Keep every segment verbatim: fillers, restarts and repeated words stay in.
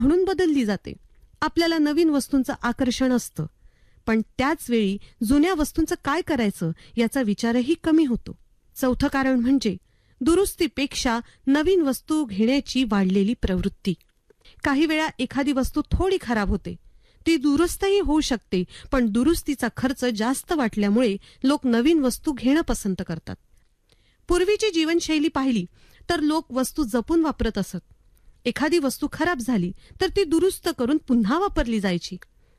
म्हणून बदलली जाते. आपल्याला नवीन वस्तूंचं आकर्षण असतं, पण त्याच वेळी जुन्या वस्तूंचं काय करायचं याचा विचारही कमी होतो. चौथं कारण म्हणजे दुरुस्तीपेक्षा नवीन वस्तू घेण्याची वाढलेली प्रवृत्ती. काही वेळा एखादी वस्तू थोडी खराब होते, ती दुरुस्तही होऊ शकते, पण दुरुस्तीचा खर्च जास्त वाटल्यामुळे लोक नवीन वस्तू घेणं पसंत करतात. पूर्वीची जीवनशैली पाहिली तर लोक वस्तू जपून वापरत असत. एखादी वस्तू खराब झाली तर ती दुरुस्त करून पुन्हा वापरली जायची.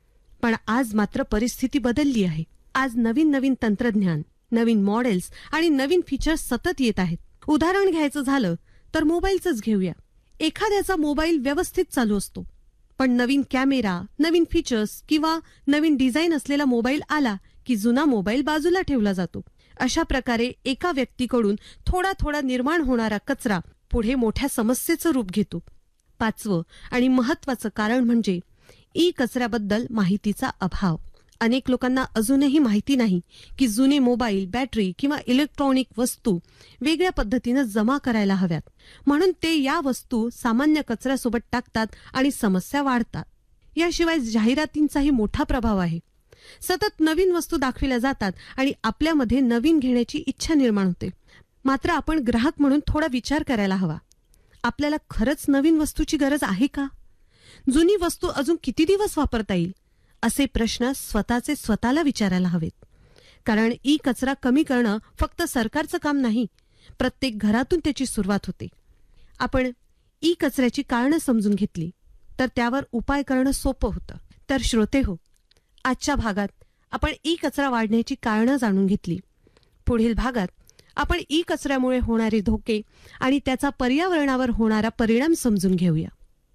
पण आज मात्र परिस्थिती बदलली आहे. आज नवीन नवीन तंत्रज्ञान, नवीन मॉडेल्स आणि नवीन फीचर्स सतत येत आहेत. उदाहरण घ्यायचं झालं तर मोबाईलचंच घेऊया. एखाद्याचा मोबाईल व्यवस्थित चालू असतो, पण नवीन कॅमेरा, नवीन फीचर्स किंवा नवीन डिझाईन असलेला मोबाईल आला की जुना मोबाईल बाजूला ठेवला जातो. अशा प्रकारे एका व्यक्तीकडून थोडा थोडा निर्माण होणारा कचरा पुढे मोठ्या समस्येचं रूप घेतो. पाचवं आणि महत्वाचं कारण म्हणजे ई कचऱ्याबद्दल माहितीचा अभाव. अनेक लोकांना अजूनही माहिती नाही की जुने मोबाईल, बॅटरी किंवा इलेक्ट्रॉनिक वस्तू वेगळ्या पद्धतीनं जमा करायला हव्यात. म्हणून ते या वस्तू सामान्य कचऱ्यासोबत टाकतात आणि समस्या वाढतात. याशिवाय जाहिरातींचाही मोठा प्रभाव आहे. सतत नवीन वस्तू दाखविल्या जातात आणि आपल्यामध्ये नवीन घेण्याची इच्छा निर्माण होते. मात्र आपण ग्राहक म्हणून थोडा विचार करायला हवा. आपल्याला खरंच नवीन वस्तूची गरज आहे का? जुनी वस्तू अजून किती दिवस वापरता येईल असे प्रश्न स्वतःचे स्वतःला विचारायला हवेत. कारण ई कचरा कमी करणं फक्त सरकारचं काम नाही, प्रत्येक घरातून त्याची सुरुवात होते. आपण ई कचऱ्याची कारणं समजून घेतली तर त्यावर उपाय करणं सोपं होतं. तर श्रोते हो, आजच्या भागात आपण ई कचरा वाढण्याची कारणं जाणून घेतली. पुढील भागात आपण ई कचऱ्यामुळे होणारे धोके आणि त्याचा पर्यावरणावर होणारा परिणाम समजून घेऊया.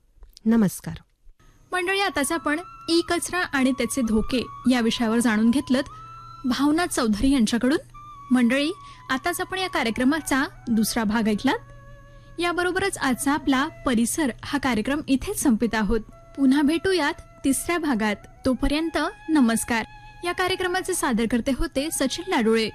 नमस्कार मंडळी, आताच आपण ई कचरा आणि त्याचे धोके या विषयावर जाणून घेतलं भावना चौधरी यांच्याकडून. मंडळी, आताच आपण या कार्यक्रमाचा दुसरा भाग ऐकलात. याबरोबरच आजचा आपला परिसर हा कार्यक्रम इथेच संपित आहोत. पुन्हा भेटूयात तिसऱ्या भागात. तोपर्यंत नमस्कार. या कार्यक्रमाचे सादर करते होते सचिन लाडोळे.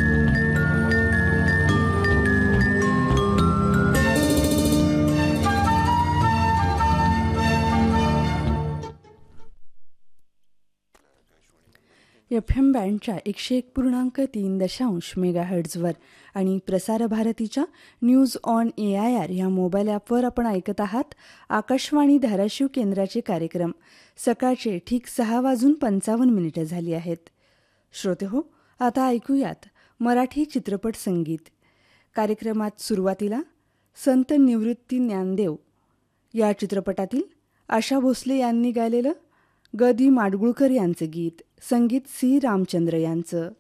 एफ एम बँडच्या एकशे एक पूर्णांक तीन दशांश मेगा हर्ट्झवर आणि प्रसार भारतीच्या news on A I R या मोबाईल ॲपवर आपण ऐकत आहात आकाशवाणी धाराशिव केंद्राचे कार्यक्रम. सकाळचे ठीक सहा वाजून पंचावन्न मिनिटं झाली आहेत. श्रोते हो, आता ऐकूयात मराठी चित्रपट संगीत. कार्यक्रमात सुरुवातीला संत निवृत्ती ज्ञानदेव या चित्रपटातील आशा भोसले यांनी गायलेलं ग दी माडगुळकर यांचं गीत, संगीत सी रामचंद्र यांचं.